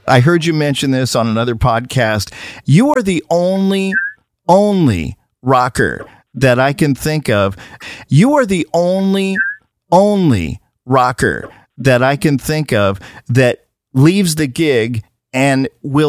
I heard you mention this on another podcast. You are the only rocker that I can think of. You are the only rocker that I can think of that leaves the gig and will